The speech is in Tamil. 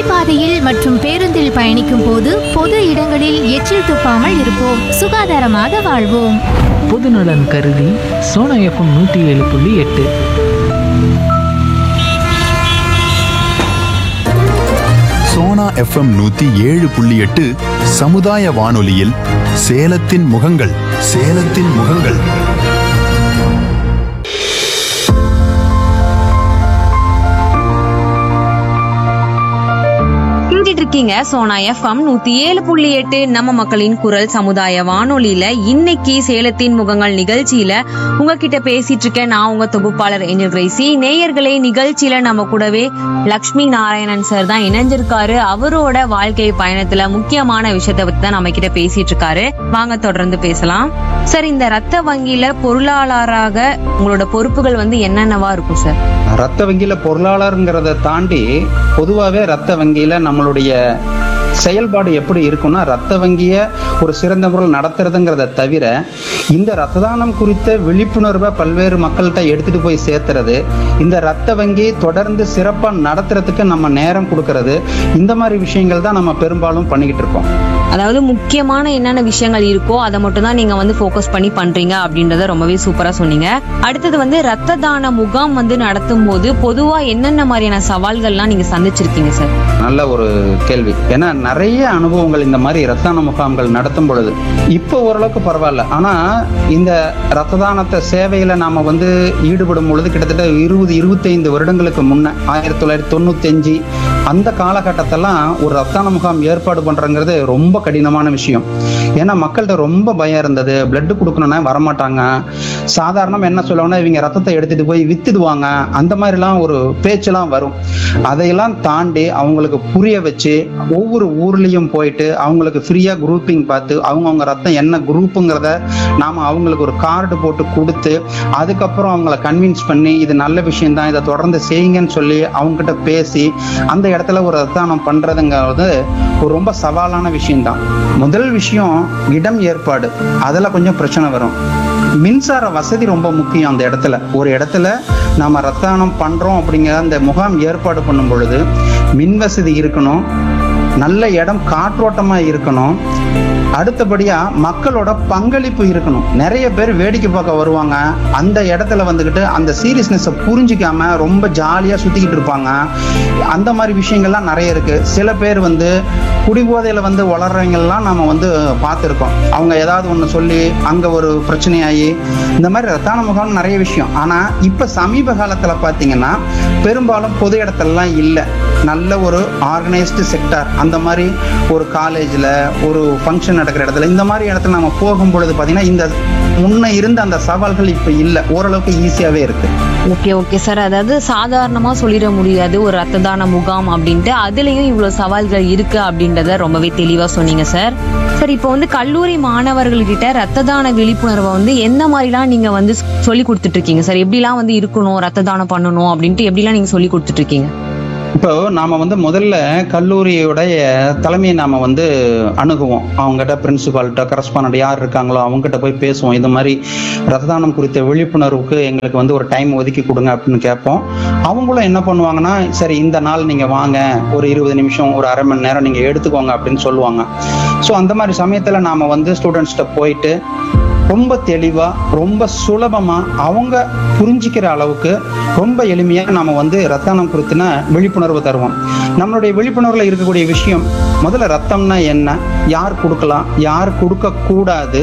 நடைபாதையில் மற்றும் பேருந்தில் பயணிக்கும் போது பொது இடங்களில் எச்சில் துப்பாமல் இருப்போம். சுகாதாரமாக வாழ்வோம். பொதுநலன் கருதி சோனா எஃப்எம் 107.8. சோனா எஃப்எம் 107.8 சமுதாய வானொலியில் சேலத்தின் முகங்கள். சேலத்தின் முகங்கள். இருக்கீங்க சோனா எஃப்எம் 107.8 நம்ம மக்களின் குரல் சமுதாய வானொலியில இன்னைக்கு சேலத்தின் முகங்கள் நிகழ்ச்சியில உங்ககிட்ட பேசிட்டு இருக்கேன். நான் உங்க தொகுப்பாளர் ஏஞ்சல் கிரேசி. நேயர்களே, நிகழ்ச்சியில நம்ம கூடவே லக்ஷ்மி நாராயணன் சார் தான் இணைஞ்சிருக்காரு. அவரோட வாழ்க்கை பயணத்துல முக்கியமான விஷயத்த பத்தி தான் நம்ம கிட்ட பேசிட்டு இருக்காரு. வாங்க தொடர்ந்து பேசலாம். சார், இந்த ரத்த வங்கியில பொருளாளராக உங்களோட பொறுப்புகள் என்னென்னவா இருக்கும் சார்? ரத்த வங்கியில பொருளாளருங்கிறத தாண்டி பொதுவாகவே ரத்த வங்கியில நம்மளுடைய செயல்பாடு எப்படி இருக்கும்னா, ரத்த வங்கிய ஒரு சிறந்த முறையில் நடத்துறதுங்கிறத தவிர இந்த ரத்த தானம் குறித்த விழிப்புணர்வை பல்வேறு மக்கள்கிட்ட எடுத்துட்டு போய் சேர்த்துறது, இந்த ரத்த வங்கி தொடர்ந்து சிறப்பா நடத்துறதுக்கு நம்ம நேரம் கொடுக்கறது, இந்த மாதிரி விஷயங்கள் தான் நம்ம பெரும்பாலும் பண்ணிக்கிட்டு இருக்கோம். அதாவது முக்கியமான என்னென்ன விஷயங்கள் இருக்கோ அதை மட்டும் தான் நீங்க ஃபோக்கஸ் பண்ணி பண்றீங்க அப்படின்றத ரொம்பவே சூப்பரா சொன்னீங்க. அடுத்தது ரத்த தான முகாம் நடத்தும் போது பொதுவா என்னென்ன மாதிரியான சவால்கள்லாம் நீங்க சந்திச்சிருக்கீங்க சார்? நல்ல ஒரு கேள்வி. ஏன்னா நிறைய அனுபவங்கள் இந்த மாதிரி ரத்த தான முகாம்கள் நடத்தும் பொழுது இப்போ ஓரளவுக்கு பரவாயில்ல. ஆனா இந்த ரத்த தானத்தை சேவையில நாம ஈடுபடும் பொழுது கிட்டத்தட்ட 20-25 வருடங்களுக்கு முன்ன 1995 அந்த காலகட்டத்தெல்லாம் ஒரு ரத்த தான முகாம் ஏற்பாடு பண்றங்கிறது ரொம்ப கடினமான விஷயம். ஏன்னா மக்கள்கிட்ட ரொம்ப பயம் இருந்தது. பிளட் கொடுக்கணும்னா வரமாட்டாங்க. சாதாரணம் என்ன சொல்லுவாங்கன்னா, இவங்க ரத்தத்தை எடுத்துட்டு போய் வித்துடுவாங்க, அந்த மாதிரிலாம் ஒரு பேச்செல்லாம் வரும். அதையெல்லாம் தாண்டி அவங்களுக்கு புரிய வச்சு ஒவ்வொரு ஊர்லயும் போயிட்டு அவங்களுக்கு ஃப்ரீயா குரூப்பிங் பார்த்து அவங்கவுங்க ரத்தம் என்ன குரூப்புங்கிறத நாம அவங்களுக்கு ஒரு கார்டு போட்டு கொடுத்து அதுக்கப்புறம் அவங்கள கன்வின்ஸ் பண்ணி இது நல்ல விஷயம் தான், இதை தொடர்ந்து செய்யுங்கன்னு சொல்லி அவங்ககிட்ட பேசி அந்த இடத்துல ஒரு ரத்தானம் பண்றதுங்கிறது ஒரு ரொம்ப சவாலான விஷயம்தான். முதல் விஷயம் இடம் ஏற்பாடு. அதில் கொஞ்சம் பிரச்சனை வரும். மின்சார வசதி ரொம்ப முக்கியம். அந்த இடத்துல ஒரு இடத்துல நாம ரத்தானம் பண்றோம் அப்படிங்கிற அந்த முகாம் ஏற்பாடு பண்ணும் பொழுது மின் வசதி இருக்கணும், நல்ல இடம் காற்றோட்டமா இருக்கணும், அடுத்தபடியா மக்களோட பங்களிப்பு இருக்கணும். நிறைய பேர் வேடிக்கை பார்க்க வருவாங்க. அந்த இடத்துல அந்த சீரியஸ்னஸை புரிஞ்சிக்காம ரொம்ப ஜாலியா சுத்திக்கிட்டு இருப்பாங்க. அந்த மாதிரி விஷயங்கள்லாம் நிறைய இருக்கு. சில பேர் குடிபோதையில வளர்றவங்கெல்லாம் நாம பார்த்துருக்கோம். அவங்க ஏதாவது ஒன்று சொல்லி அங்க ஒரு பிரச்சனையாகி இந்த மாதிரி ரத்தான முகாம் நிறைய விஷயம். ஆனா இப்ப சமீப காலத்துல பாத்தீங்கன்னா பெரும்பாலும் பொது இடத்துலலாம் இல்லை. நல்ல ஒரு ஆர்கனைஸ்டு செக்டார், அந்த மாதிரி ஒரு காலேஜில் ஒரு ஃபங்க்ஷன் நடக்கிற இடத்துல இந்த மாதிரி இடத்துல நம்ம போகும் பொழுது பார்த்தீங்கன்னா இந்த முன்ன இருந்த அந்த சவால்கள் இப்போ இல்லை, ஓரளவுக்கு ஈஸியாகவே இருக்கு. Okay sir. அதாவது சாதாரணமா சொல்லிட முடியாது ஒரு ரத்த தான முகாம் அப்படின்ட்டு, அதுலயும் இவ்வளவு சவால்கள் இருக்கு அப்படின்றத ரொம்பவே தெளிவா சொன்னீங்க சார். சார், இப்போ கல்லூரி மாணவர்கள்கிட்ட ரத்த தான விழிப்புணர்வை எந்த மாதிரிலாம் நீங்க சொல்லி கொடுத்துட்டு இருக்கீங்க சார்? எப்படிலாம் இருக்கணும், ரத்த தானம் பண்ணணும் அப்படின்ட்டு எப்படிலாம் நீங்க சொல்லி கொடுத்துட்டு இருக்கீங்க? இப்போ நாம முதல்ல கல்லூரியோடைய தலைமையை நாம அணுகுவோம். அவங்ககிட்ட பிரின்சிபால்கிட்ட கரஸ்பாண்ட் யார் இருக்காங்களோ அவங்ககிட்ட போய் பேசுவோம். இந்த மாதிரி ரத்த தானம் குறித்த விழிப்புணர்வுக்கு எங்களுக்கு ஒரு டைம் ஒதுக்கி கொடுங்க அப்படின்னு கேட்போம். அவங்களும் என்ன பண்ணுவாங்கன்னா, சரி இந்த நாள் நீங்க வாங்க, ஒரு 20 நிமிஷம் ஒரு அரை மணி நேரம் நீங்க எடுத்துக்கோங்க அப்படின்னு சொல்லுவாங்க. ஸோ அந்த மாதிரி சமயத்துல நாம ஸ்டூடெண்ட்ஸ்கிட்ட போயிட்டு ரொம்ப தெளிவா ரொம்ப சுலபமா அவங்க புரிஞ்சிக்கிற அளவுக்கு ரொம்ப எளிமையா நாம ரத்த தானம் குறித்துன விழிப்புணர்வு தருவோம். நம்மளுடைய விழிப்புணர்வுல இருக்கக்கூடிய விஷயம் முதல்ல ரத்தம்னா என்ன, யார் கொடுக்கலாம், யார் கொடுக்க கூடாது,